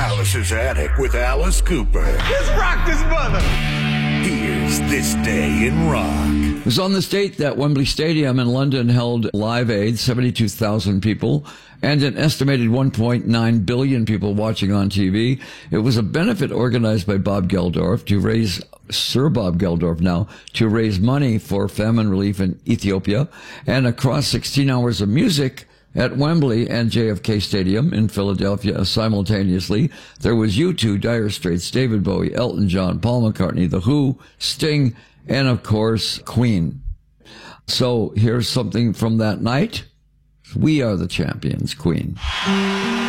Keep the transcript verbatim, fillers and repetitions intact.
Alice's Attic with Alice Cooper. Let's rock this mother. Here's This Day in Rock. It was on this date that Wembley Stadium in London held Live Aid, seventy-two thousand people, and an estimated one point nine billion people watching on T V. It was a benefit organized by Bob Geldof to raise, Sir Bob Geldof now, to raise money for famine relief in Ethiopia. And across sixteen hours of music at Wembley and J F K Stadium in Philadelphia simultaneously, there was U two, Dire Straits, David Bowie, Elton John, Paul McCartney, The Who, Sting, and of course, Queen. So here's something from that night. We are the champions, Queen.